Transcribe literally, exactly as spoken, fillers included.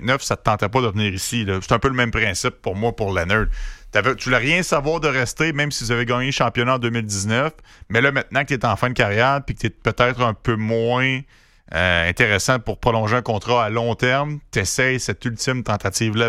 vingt-neuf, ça te tentait pas de venir ici. Là. C'est un peu le même principe pour moi, pour Leonard. T'avais, tu voulais rien savoir de rester, même si vous avez gagné le championnat en deux mille dix-neuf. Mais là, maintenant que tu es en fin de carrière puis que tu es peut-être un peu moins euh, intéressant pour prolonger un contrat à long terme, tu essaies cette ultime tentative-là